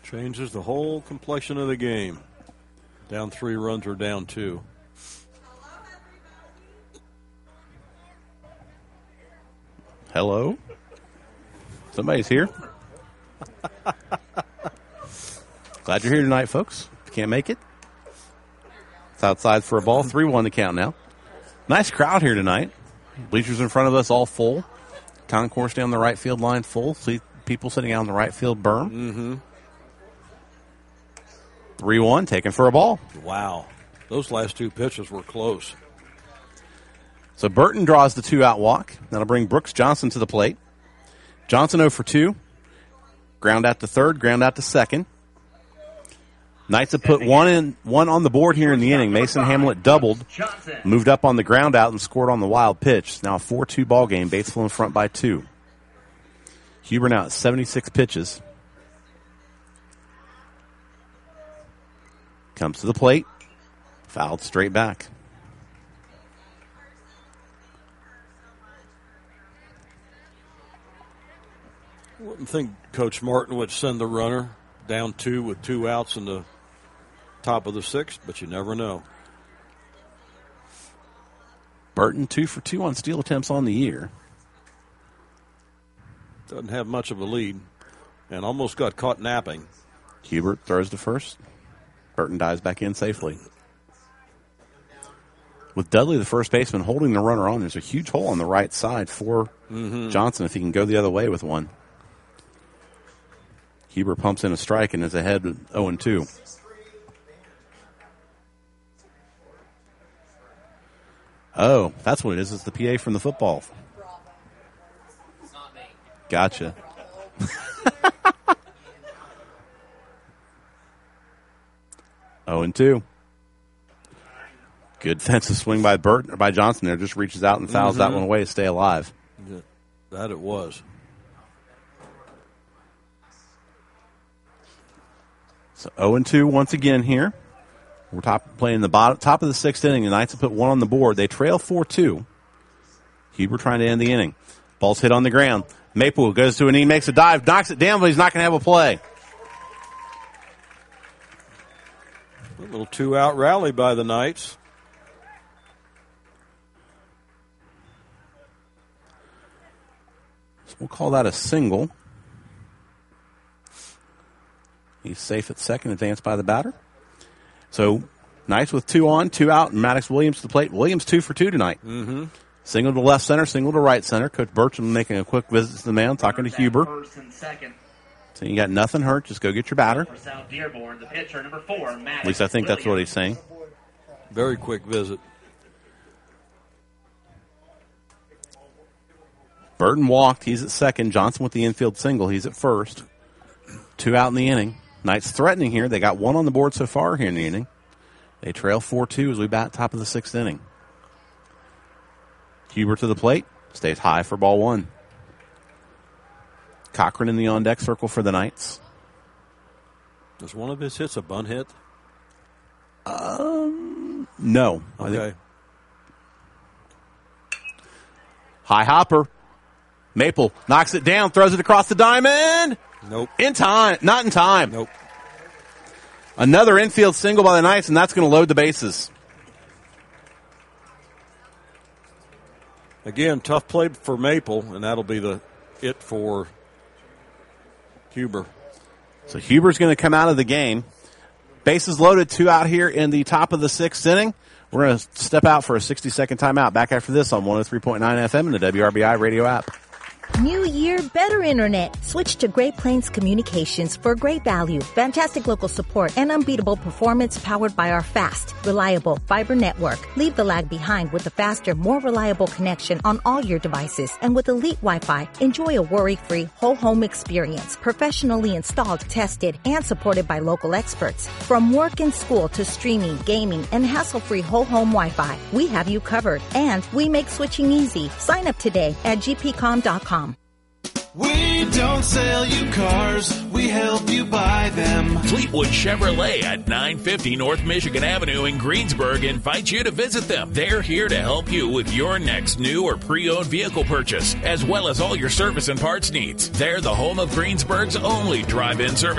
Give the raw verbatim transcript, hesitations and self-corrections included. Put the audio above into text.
Changes the whole complexion of the game. Down three runs or down two. Hello? Somebody's here. Glad you're here tonight, folks. If you can't make it, it's outside for a ball. three one to count now. Nice crowd here tonight. Bleachers in front of us all full. Concourse down the right field line full. See people sitting out on the right field berm. Mm-hmm. three one, taken for a ball. Wow. Those last two pitches were close. So Burton draws the two-out walk. That'll bring Brooks Johnson to the plate. Johnson oh for two. Ground out to third, ground out to second. Knights have put one in, one on the board here in the inning. Mason Hamlet doubled, moved up on the ground out, and scored on the wild pitch. Now a four two ball game. Batesville in front by two. Huber now at seventy-six pitches. Comes to the plate. Fouled straight back. I wouldn't think Coach Martin would send the runner down two with two outs in the top of the sixth, but you never know. Burton two for two on steal attempts on the year. Doesn't have much of a lead and almost got caught napping. Hubert throws to first. Burton dives back in safely. With Dudley, the first baseman, holding the runner on, there's a huge hole on the right side for mm-hmm. Johnson if he can go the other way with one. Huber pumps in a strike and is ahead with oh and two. Oh, that's what it is. It's the P A from the football. Gotcha. oh and two. Good defensive swing by Burton or by Johnson there. Just reaches out and fouls mm-hmm. that one away to stay alive. Yeah, that it was. So oh and two once again here. We're top playing the bottom top of the sixth inning. The Knights have put one on the board. They trail four two. Huber trying to end the inning. Ball's hit on the ground. Maple goes to a knee, makes a dive, knocks it down, but he's not going to have a play. A little two-out rally by the Knights. So we'll call that a single. He's safe at second, advanced by the batter. So, Knights with two on, two out, and Maddox Williams to the plate. Williams two for two tonight. Mm-hmm. Single to left center, single to right center. Coach Burcham making a quick visit to the mound, talking to Huber. So you got nothing hurt, just go get your batter. At least I think that's what he's saying. Very quick visit. Burton walked, he's at second. Johnson with the infield single, he's at first. Two out in the inning. Knights threatening here. They got one on the board so far here in the inning. They trail four two as we bat top of the sixth inning. Huber to the plate. Stays high for ball one. Cochran in the on-deck circle for the Knights. Was one of his hits a bunt hit? Um, no. Okay. High hopper. Maple knocks it down, throws it across the diamond. Nope. In time. Not in time. Nope. Another infield single by the Knights, and that's going to load the bases. Again, tough play for Maple, and that'll be the it for Huber. So Huber's going to come out of the game. Bases loaded, two out here in the top of the sixth inning. We're going to step out for a sixty-second timeout. Back after this on one oh three point nine F M and the W R B I radio app. New year, better internet. Switch to Great Plains Communications for great value, fantastic local support, and unbeatable performance powered by our fast, reliable fiber network. Leave the lag behind with a faster, more reliable connection on all your devices. And with Elite Wi-Fi, enjoy a worry-free whole home experience, professionally installed, tested, and supported by local experts. From work and school to streaming, gaming, and hassle-free whole home Wi-Fi, we have you covered. And we make switching easy. Sign up today at g p com dot com. We don't sell you cars, we help you buy them. Fleetwood Chevrolet at nine fifty North Michigan Avenue in Greensburg invites you to visit them. They're here to help you with your next new or pre-owned vehicle purchase, as well as all your service and parts needs. They're the home of Greensburg's only drive-in service